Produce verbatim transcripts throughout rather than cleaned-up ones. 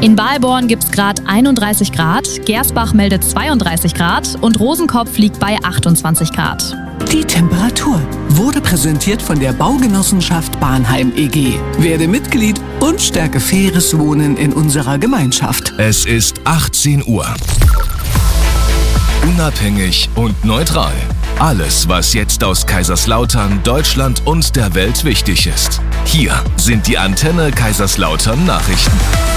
In Balborn gibt es gerade einunddreißig Grad, Gersbach meldet zweiunddreißig Grad und Rosenkopf liegt bei achtundzwanzig Grad. Die Temperatur wurde präsentiert von der Baugenossenschaft Bahnheim E G. Werde Mitglied und stärke faires Wohnen in unserer Gemeinschaft. Es ist achtzehn Uhr. Unabhängig und neutral. Alles, was jetzt aus Kaiserslautern, Deutschland und der Welt wichtig ist. Hier sind die Antenne Kaiserslautern Nachrichten.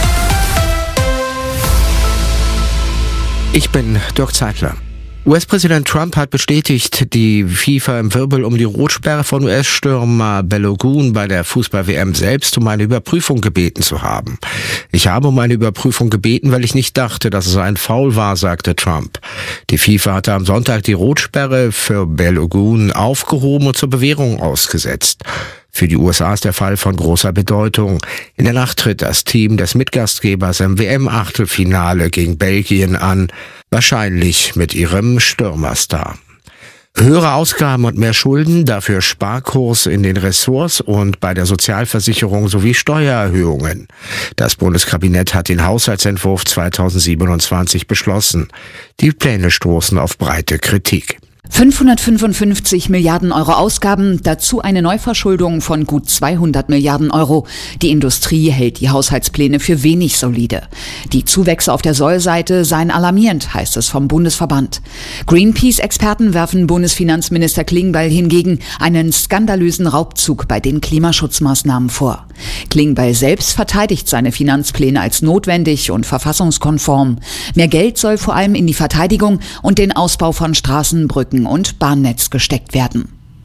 Ich bin Dirk Zeitler. U S-Präsident Trump hat bestätigt, die FIFA im Wirbel um die Rotsperre von U S-Stürmer Balogun bei der Fußball-W M selbst um eine Überprüfung gebeten zu haben. Ich habe um eine Überprüfung gebeten, weil ich nicht dachte, dass es ein Foul war, sagte Trump. Die FIFA hatte am Sonntag die Rotsperre für Balogun aufgehoben und zur Bewährung ausgesetzt. Für die U S A ist der Fall von großer Bedeutung. In der Nacht tritt das Team des Mitgastgebers im W M-Achtelfinale gegen Belgien an, wahrscheinlich mit ihrem Stürmerstar. Höhere Ausgaben und mehr Schulden, dafür Sparkurs in den Ressorts und bei der Sozialversicherung sowie Steuererhöhungen. Das Bundeskabinett hat den Haushaltsentwurf zweitausendsiebenundzwanzig beschlossen. Die Pläne stoßen auf breite Kritik. fünfhundertfünfundfünfzig Milliarden Euro Ausgaben, dazu eine Neuverschuldung von gut zweihundert Milliarden Euro. Die Industrie hält die Haushaltspläne für wenig solide. Die Zuwächse auf der Sollseite seien alarmierend, heißt es vom Bundesverband. Greenpeace-Experten werfen Bundesfinanzminister Klingbeil hingegen einen skandalösen Raubzug bei den Klimaschutzmaßnahmen vor. Klingbeil selbst verteidigt seine Finanzpläne als notwendig und verfassungskonform. Mehr Geld soll vor allem in die Verteidigung und den Ausbau von Straßen, Brücken und Bahnnetz gesteckt werden.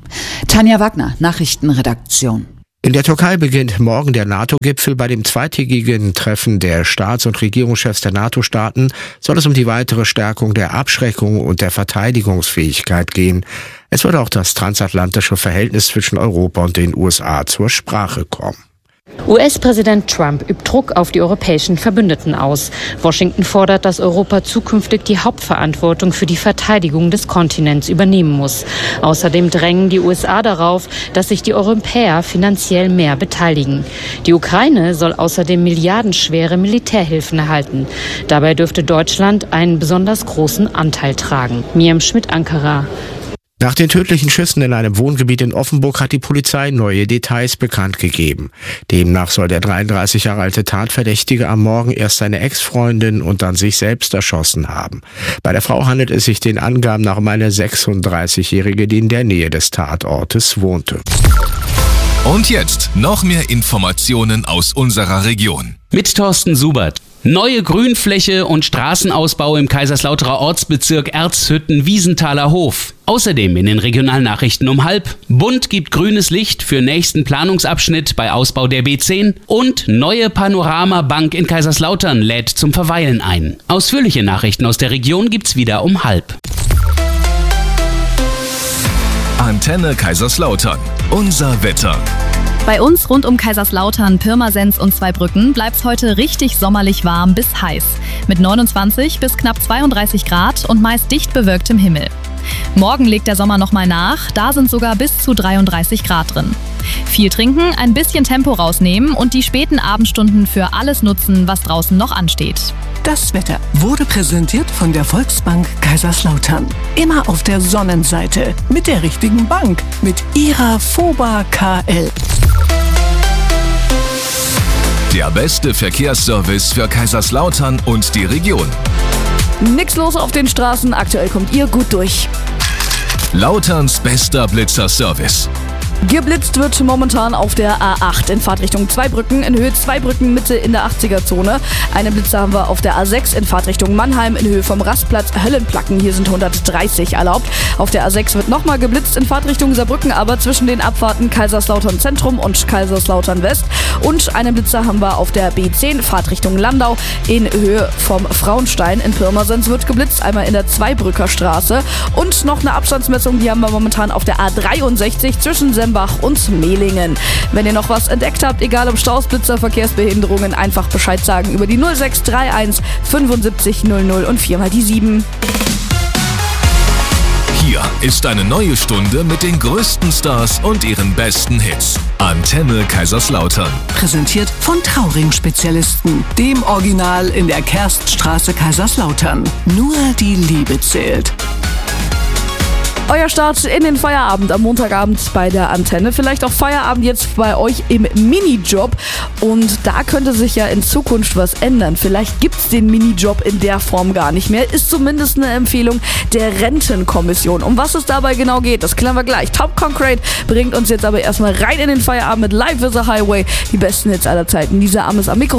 Tanja Wagner, Nachrichtenredaktion. In der Türkei beginnt morgen der NATO-Gipfel. Bei dem zweitägigen Treffen der Staats- und Regierungschefs der NATO-Staaten soll es um die weitere Stärkung der Abschreckung und der Verteidigungsfähigkeit gehen. Es wird auch das transatlantische Verhältnis zwischen Europa und den U S A zur Sprache kommen. U S-Präsident Trump übt Druck auf die europäischen Verbündeten aus. Washington fordert, dass Europa zukünftig die Hauptverantwortung für die Verteidigung des Kontinents übernehmen muss. Außerdem drängen die U S A darauf, dass sich die Europäer finanziell mehr beteiligen. Die Ukraine soll außerdem milliardenschwere Militärhilfen erhalten. Dabei dürfte Deutschland einen besonders großen Anteil tragen. Miriam Schmidt, Ankara. Nach den tödlichen Schüssen in einem Wohngebiet in Offenburg hat die Polizei neue Details bekannt gegeben. Demnach soll der dreiunddreißig Jahre alte Tatverdächtige am Morgen erst seine Ex-Freundin und dann sich selbst erschossen haben. Bei der Frau handelt es sich den Angaben nach um eine sechsunddreißigjährige, die in der Nähe des Tatortes wohnte. Und jetzt noch mehr Informationen aus unserer Region. Mit Thorsten Subert. Neue Grünfläche und Straßenausbau im Kaiserslauterer Ortsbezirk Erzhütten-Wiesenthaler Hof. Außerdem in den Regionalnachrichten um halb. Bund gibt grünes Licht für nächsten Planungsabschnitt bei Ausbau der B zehn. Und neue Panorama-Bank in Kaiserslautern lädt zum Verweilen ein. Ausführliche Nachrichten aus der Region gibt's wieder um halb. Antenne Kaiserslautern. Unser Wetter. Bei uns rund um Kaiserslautern, Pirmasens und Zweibrücken bleibt's heute richtig sommerlich warm bis heiß. Mit neunundzwanzig bis knapp zweiunddreißig Grad und meist dicht bewölktem Himmel. Morgen legt der Sommer nochmal nach, da sind sogar bis zu dreiunddreißig Grad drin. Viel trinken, ein bisschen Tempo rausnehmen und die späten Abendstunden für alles nutzen, was draußen noch ansteht. Das Wetter wurde präsentiert von der Volksbank Kaiserslautern. Immer auf der Sonnenseite mit der richtigen Bank, mit ihrer FOBA K L. Der beste Verkehrsservice für Kaiserslautern und die Region. Nix los auf den Straßen, aktuell kommt ihr gut durch. Lauterns bester Blitzerservice. Geblitzt wird momentan auf der A acht in Fahrtrichtung Zweibrücken, in Höhe Zweibrücken Mitte in der achtziger-Zone. Einen Blitzer haben wir auf der A sechs in Fahrtrichtung Mannheim in Höhe vom Rastplatz Höllenplacken. Hier sind hundertdreißig erlaubt. Auf der A sechs wird nochmal geblitzt in Fahrtrichtung Saarbrücken, aber zwischen den Abfahrten Kaiserslautern Zentrum und Kaiserslautern West. Und einen Blitzer haben wir auf der B zehn Fahrtrichtung Landau in Höhe vom Frauenstein in Pirmasens wird geblitzt, einmal in der Zweibrücker Straße. Und noch eine Abstandsmessung, die haben wir momentan auf der A dreiundsechzig zwischen Sembach und Mehlingen. Wenn ihr noch was entdeckt habt, egal ob Staus, Blitzer, Verkehrsbehinderungen, einfach Bescheid sagen über die null sechs drei eins fünfundsiebzig null null und viermal die sieben. Hier Hier ist eine neue Stunde mit den größten Stars und ihren besten Hits. Antenne Kaiserslautern. Präsentiert von Trauring-Spezialisten, dem Original in der Kerststraße Kaiserslautern. Nur die Liebe zählt. Euer Start in den Feierabend am Montagabend bei der Antenne. Vielleicht auch Feierabend jetzt bei euch im Minijob. Und da könnte sich ja in Zukunft was ändern. Vielleicht gibt es den Minijob in der Form gar nicht mehr. Ist zumindest eine Empfehlung der Rentenkommission. Um was es dabei genau geht, das klären wir gleich. Top Concrete bringt uns jetzt aber erstmal rein in den Feierabend mit Life is a Highway. Die besten Hits aller Zeiten. Dieser Arm ist am Mikro.